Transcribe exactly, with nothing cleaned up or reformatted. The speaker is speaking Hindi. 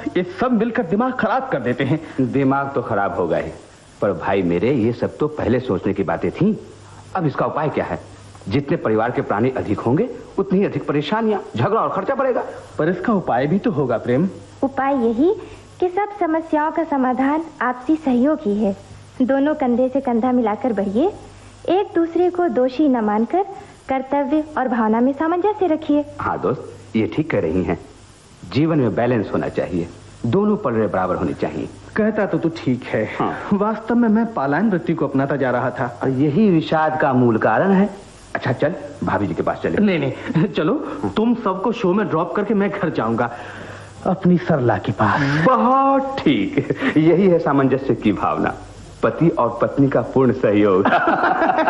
ये सब मिलकर दिमाग खराब कर देते हैं। दिमाग तो खराब होगा ही, पर भाई मेरे ये सब तो पहले सोचने की बातें थी। अब इसका उपाय क्या है? जितने परिवार के प्राणी अधिक होंगे उतनी ही अधिक परेशानियां, झगड़ा और खर्चा बढ़ेगा। पर इसका उपाय भी तो होगा प्रेम। उपाय यही कि सब समस्याओं का समाधान आपसी सहयोग ही है। दोनों कंधे से कंधा मिलाकर बढ़िए, एक दूसरे को दोषी न मानकर कर्तव्य और भावना में सामंजस्य रखिए। हाँ दोस्त, ये ठीक कह रही हैं। जीवन में बैलेंस होना चाहिए, दोनों पलड़े बराबर होने चाहिए। कहता तो तू ठीक है। हाँ। वास्तव में मैं पलायन वृत्ति को अपनाता जा रहा था और यही विषाद का मूल कारण है। अच्छा चल भाभी जी के पास चले। नहीं नहीं चलो, तुम सबको शो में ड्रॉप करके मैं घर जाऊंगा अपनी सरला के पास। बहुत ठीक, यही है सामंजस्य की भावना, पति और पत्नी का पूर्ण सहयोग।